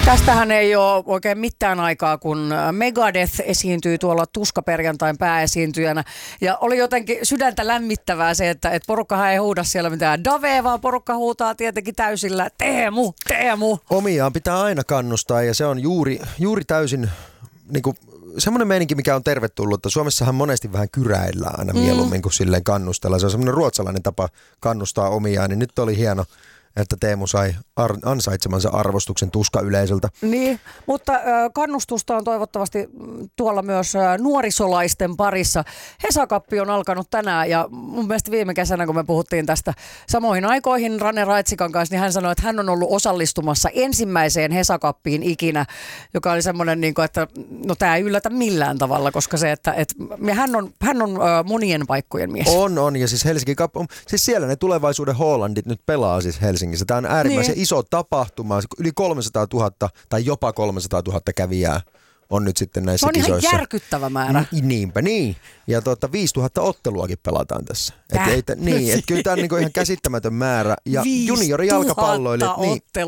Tästähän ei ole oikein mitään aikaa, kun Megadeth esiintyi tuolla Tuskaperjantain pääesiintyjänä. Ja oli jotenkin sydäntä lämmittävää se, että porukkahan ei huuda siellä mitään davea, vaan porukka huutaa tietenkin täysillä Teemu, Teemu. Omiaan pitää aina kannustaa ja se on juuri täysin niinku semmoinen meininki, mikä on tervetullutta. Suomessahan monesti vähän kyräillään aina mieluummin kuin silleen kannustella. Se on semmoinen ruotsalainen tapa kannustaa omiaan, niin nyt oli hieno, että Teemu sai ansaitsemansa arvostuksen Tuska-yleisöltä. Niin, mutta kannustusta on toivottavasti tuolla myös nuorisolaisten parissa. Hesakappi on alkanut tänään ja mun mielestä viime kesänä, kun me puhuttiin tästä samoihin aikoihin Rane Raitsikan kanssa, niin hän sanoi, että hän on ollut osallistumassa ensimmäiseen Hesakappiin ikinä, joka oli semmoinen, että no tämä ei yllätä millään tavalla, koska se, että hän on monien paikkojen mies. On ja siis Helsinki Cup, siis siellä ne tulevaisuuden Hollandit nyt pelaa siis Helsingissä. Tämä on äärimmäisen iso tapahtuma, yli 300 000 tai jopa 300 000 kävijää on nyt sitten näissä kisoissa. Se on ihan järkyttävä määrä. Niinpä niin. Ja 5000 otteluakin pelataan tässä. Kyllä tämä on niinku ihan käsittämätön määrä. Ja juniorijalkapalloilijat,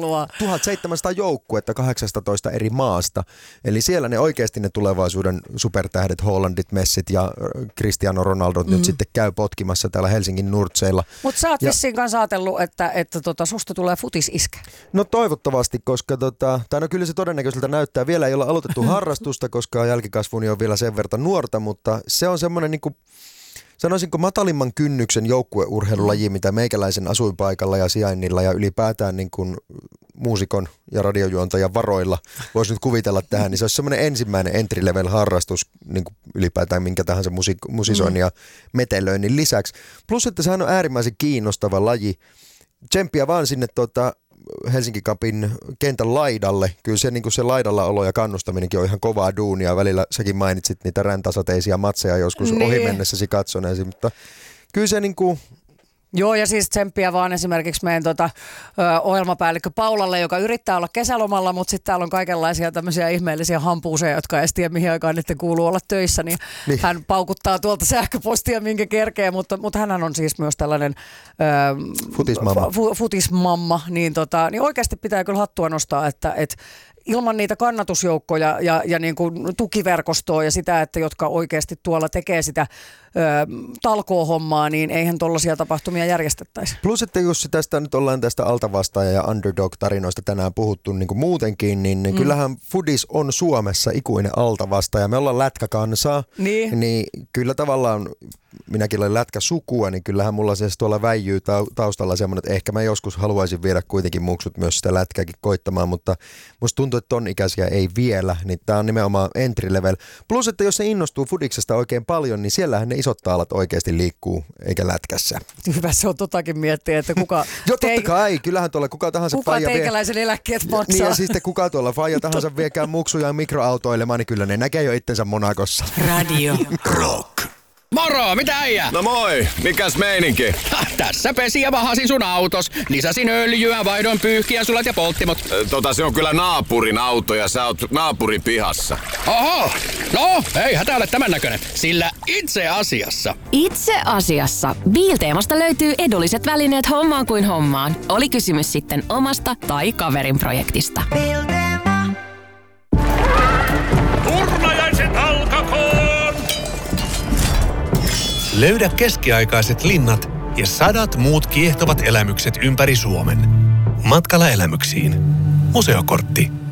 1700 joukkuetta 18 eri maasta. Eli siellä ne oikeasti ne tulevaisuuden supertähdet, Hollandit, Messit ja Cristiano Ronaldo nyt sitten käy potkimassa täällä Helsingin nurtseilla. Mutta sä oot vissiin kanssa ajatellut, että susta tulee futisiskä. No toivottavasti, koska kyllä se todennäköiseltä näyttää. Vielä ei olla aloitettu harrastusta, koska jälkikasvuni on vielä sen verran nuorta, mutta se on semmoinen sanoisinko matalimman kynnyksen joukkueurheilulaji, mitä meikäläisen asuinpaikalla ja sijainnilla ja ylipäätään muusikon ja radiojuontajan varoilla voisi nyt kuvitella tähän, niin se olisi semmoinen ensimmäinen entry-level harrastus ylipäätään minkä tahansa musisoinnin ja metelöinnin lisäksi. Plus, että sehän on äärimmäisen kiinnostava laji. Tsemppiä vaan sinne Helsinki Cupin kentän laidalle. Kyllä se laidalla olo ja kannustaminenkin on ihan kovaa duunia. Välillä säkin mainitsit niitä räntasateisia matseja joskus ohi mennessäsi katsoneesi, mutta kyllä se Joo, ja siis tsemppiä vaan esimerkiksi meidän ohjelmapäällikkö Paulalle, joka yrittää olla kesälomalla, mutta sitten täällä on kaikenlaisia tämmöisiä ihmeellisiä hampuuseja, jotka ei tiedä mihin aikaan niiden kuuluu olla töissä, niin hän paukuttaa tuolta sähköpostia minkä kerkee, mutta hänhän on siis myös tällainen futismamma, niin oikeasti pitää kyllä hattua nostaa, että ilman niitä kannatusjoukkoja ja niin kuin tukiverkostoa ja sitä, että jotka oikeasti tuolla tekee sitä talkoohommaa, niin eihän tollaisia tapahtumia järjestettäisi. Plus, että jos tästä nyt ollaan tästä altavastaaja ja underdog-tarinoista tänään puhuttu niin kuin muutenkin, niin kyllähän fudis on Suomessa ikuinen altavastaaja. Me ollaan lätkäkansaa, niin kyllä tavallaan minäkin olen lätkäsukua, niin kyllähän mulla se tuolla väijyy taustalla semmoinen, että ehkä mä joskus haluaisin viedä kuitenkin muksut myös sitä lätkääkin koittamaan, mutta musta tuntuu, että ton ikäisiä ei vielä, niin tää on nimenomaan entry level. Plus, että jos se innostuu fudiksesta oikein paljon, niin siellähän ne isot taalat oikeasti liikkuu, eikä lätkässä. Hyvä se on totakin miettiä, että kuka... Joo, totta kai, kyllähän tuolla kuka tahansa faija teikäläisen eläkkeet maksaa. Niin ja sitten kuka tuolla faija tahansa viekää muksuja mikroautoilemaan, niin kyllä ne näkee jo itsensä Monakossa. Radio Rock. Moro, mitä äijä? No moi, mikäs meininki? Tässä pesi ja vahasin sun autos. Lisäsin öljyä, vaihdoin pyyhkiäsulat ja polttimot. Se on kyllä naapurin auto ja sä oot naapurin pihassa. Oho, no ei hätä ole tämän näköinen, sillä itse asiassa Biilteemasta löytyy edulliset välineet hommaan kuin hommaan. Oli kysymys sitten omasta tai kaverin projektista. Biilteema. Turnajaiset alkakoon! Löydä keskiaikaiset linnat ja 100 muut kiehtovat elämykset ympäri Suomen. Matkalla elämyksiin. Museokortti.